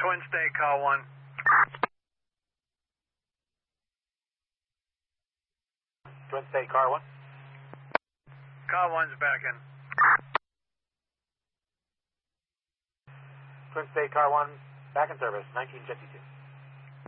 Twin State, car 1. Twin State, car 1. Car 1's back in. Twin State, car 1, back in service, 1952.